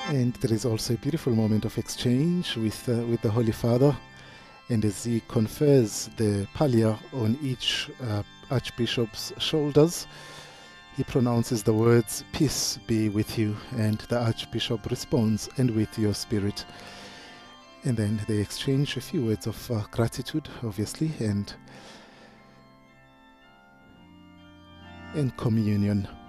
And there is also a beautiful moment of exchange with the Holy Father. And as he confers the pallia on each Archbishop's shoulders, he pronounces the words, "Peace be with you," and the Archbishop responds, "And with your spirit." And then they exchange a few words of gratitude, obviously, and communion.